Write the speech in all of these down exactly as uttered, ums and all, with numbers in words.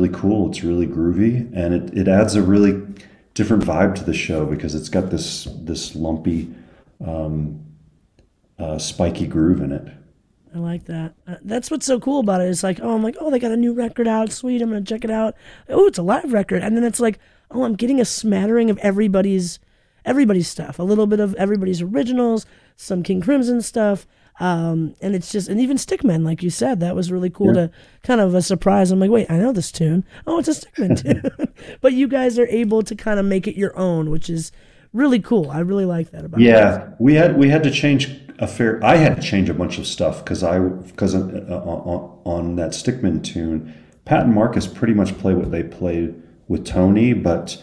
really cool. It's really groovy, and it, it adds a really different vibe to the show because it's got this this lumpy, uh, spiky groove in it. I like that. Uh, that's what's so cool about it. It's like, oh, I'm like, oh, they got a new record out. Sweet, I'm gonna check it out. Oh, it's a live record, and then it's like, oh, I'm getting a smattering of everybody's everybody's stuff. A little bit of everybody's originals, some King Crimson stuff, um, and it's just, and even Stickmen, like you said, that was really cool Yeah. to kind of a surprise. I'm like, wait, I know this tune. Oh, it's a Stickman tune. But you guys are able to kind of make it your own, which is really cool. I really like that about it. Yeah, we had we had to change a fair. I had to change a bunch of stuff because I because on, on on that Stickman tune, Pat and Marcus pretty much play what they played with Tony, but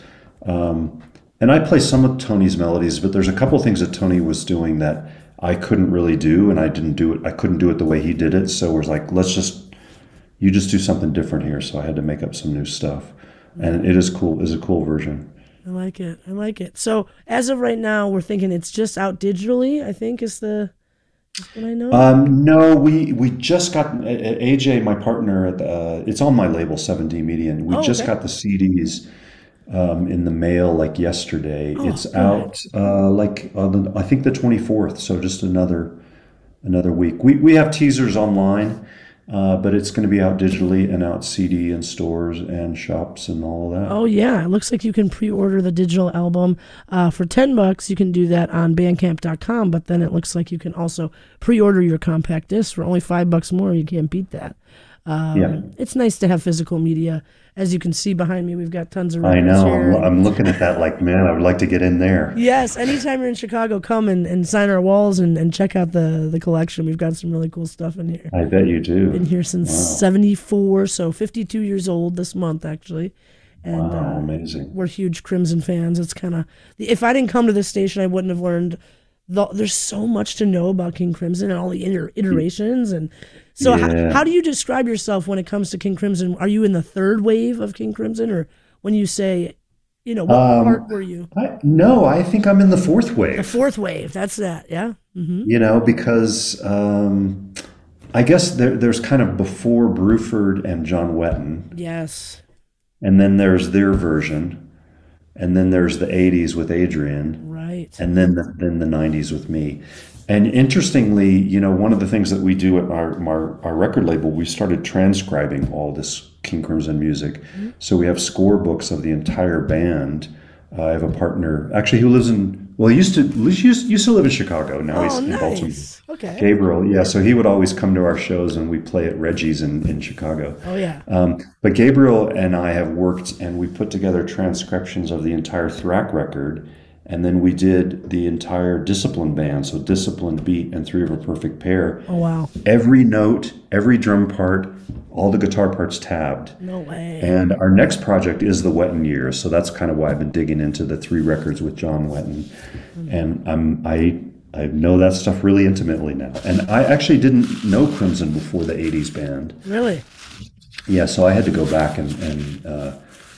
um, and I play some of Tony's melodies, but there's a couple things that Tony was doing that I couldn't really do, and I didn't do it. I couldn't do it the way he did it, so it was like, let's just you just do something different here. So I had to make up some new stuff, and it is cool. It's a cool version. I like it. I like it. So as of right now, we're thinking it's just out digitally. I think is the is what I know. Um, no, we we just got A J, my partner. At the, uh, it's on my label, seven D Media, and we Oh, just okay. got the C Ds um, in the mail like yesterday. Oh, It's good. out uh, like on the, I think the twenty-fourth, so just another another week. We we have teasers online, uh, but it's going to be out digitally and out C D in stores and shops and all of that. Oh yeah, it looks like you can pre-order the digital album uh, for ten bucks. You can do that on bandcamp dot com, but then it looks like you can also pre-order your compact disc for only five bucks more. You can't beat that. Yeah, Um, it's nice to have physical media. As you can see behind me, we've got tons of I records know. I'm here. I'm looking at that like, man, I would like to get in there. Yes, anytime you're in Chicago, come and, and sign our walls and, and check out the, the collection. We've got some really cool stuff in here. I bet you Been do. here since Wow, seventy-four, so fifty-two years old this month, actually. And wow, uh, amazing. we're huge Crimson fans. It's kind of, if I didn't come to this station, I wouldn't have learned. The, there's so much to know about King Crimson and all the iter- iterations. And so, how, Yeah. how do you describe yourself when it comes to King Crimson? Are you in the third wave of King Crimson? Or when you say, you know, what part Um, were you? I, no, I think I'm in the fourth The wave, fourth wave. That's that. Yeah. Hmm. you know, because um, I guess there, there's kind of before Bruford and John Wetton, Yes. and then there's their version, and then there's the eighties with Adrian, Right. and then the, then the nineties with me. And interestingly, you know, one of the things that we do at our, our our record label, we started transcribing all this King Crimson music. So we have score books of the entire band. Uh, I have a partner, actually, who lives in, well, he used to used, used to live in Chicago. Now Oh, he's in Baltimore. nice. Okay. Gabriel, yeah. So he would always come to our shows, and we play at Reggie's in in Chicago. Oh, yeah. Um, but Gabriel and I have worked, and we put together transcriptions of the entire Thrack record, and then we did the entire Discipline band, so Discipline, Beat, and Three of a Perfect Pair. Oh, wow. Every note, every drum part, all the guitar parts tabbed. No way. And our next project is the Wetton years, so that's kind of why I've been digging into the three records with John Wetton, and I'm I. I know that stuff really intimately now. And I actually didn't know Crimson before the eighties band. Really? Yeah, so I had to go back and, and uh,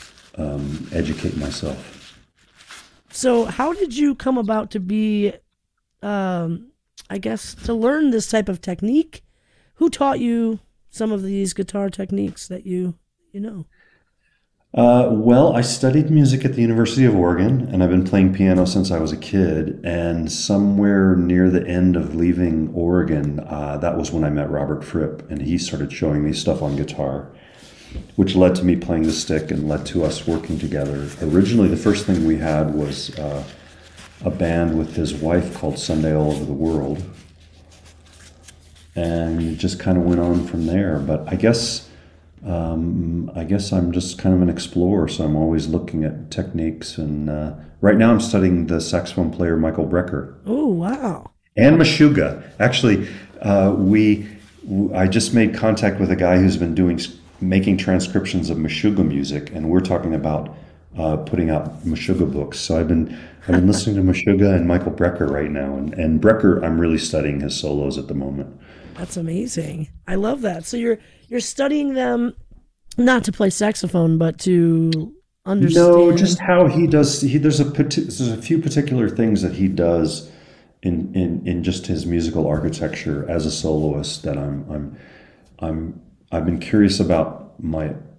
um, educate myself. So, how did you come about to be, um, I guess, to learn this type of technique? Who taught you some of these guitar techniques that you, you know? Uh, well, I studied music at the University of Oregon, and I've been playing piano since I was a kid. And somewhere near the end of leaving Oregon, uh, that was when I met Robert Fripp, and he started showing me stuff on guitar, which led to me playing the stick and led to us working together. Originally, the first thing we had was uh, a band with his wife called Sunday All Over the World, and it just kind of went on from there. But I guess um, I guess I'm just kind of an explorer, so I'm always looking at techniques. And uh, right now, I'm studying the saxophone player Michael Brecker Oh, wow. and Meshuggah. Actually, uh, we I just made contact with a guy who's been doing making transcriptions of Meshuggah music, and we're talking about uh, putting out Meshuggah books. So I've been I've been listening to Meshuggah and Michael Brecker right now, and and Brecker, I'm really studying his solos at the moment. That's amazing. I love that. So you're you're studying them not to play saxophone, but to No, just understand. how he does. He there's a parti- there's a few particular things that he does in in in just his musical architecture as a soloist that I'm I'm I'm I've been curious about my